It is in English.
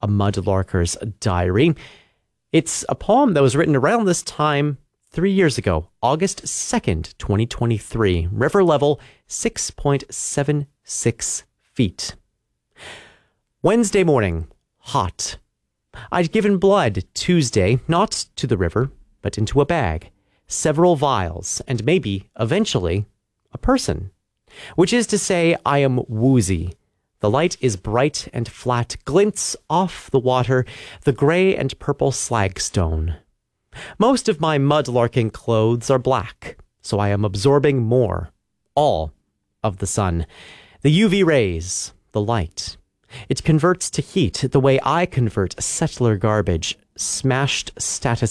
A Mudlarker's Diary. It's a poem that was written around this time 3 years ago, August 2nd, 2023. River level 6.76 feet. Wednesday morning, hot. I'd given blood Tuesday, not to the river, but into a bag, several vials, and maybe, eventually, a person. Which is to say, I am woozy. The light is bright and flat, glints off the water, the grey and purple slagstone. Most of my mudlarking clothes are black, so I am absorbing more, all of the sun. The UV rays, the light. It converts to heat the way I convert settler garbage, smashed status